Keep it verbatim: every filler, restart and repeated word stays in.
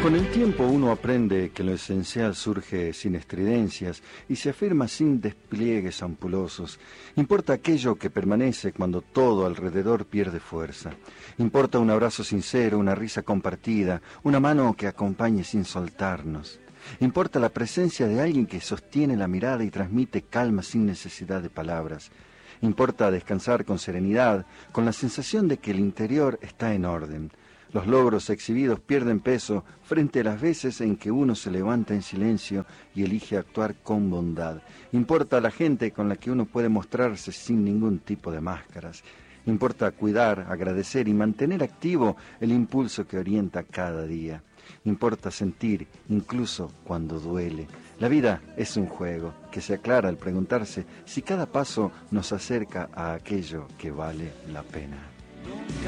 Con el tiempo uno aprende que lo esencial surge sin estridencias y se afirma sin despliegues ampulosos. Importa aquello que permanece cuando todo alrededor pierde fuerza. Importa un abrazo sincero, una risa compartida, una mano que acompañe sin soltarnos. Importa la presencia de alguien que sostiene la mirada y transmite calma sin necesidad de palabras. Importa descansar con serenidad, con la sensación de que el interior está en orden. Los logros exhibidos pierden peso frente a las veces en que uno se levanta en silencio y elige actuar con bondad. Importa la gente con la que uno puede mostrarse sin ningún tipo de máscaras. Importa cuidar, agradecer y mantener activo el impulso que orienta cada día. Importa sentir, incluso cuando duele. La vida es un juego que se aclara al preguntarse si cada paso nos acerca a aquello que vale la pena.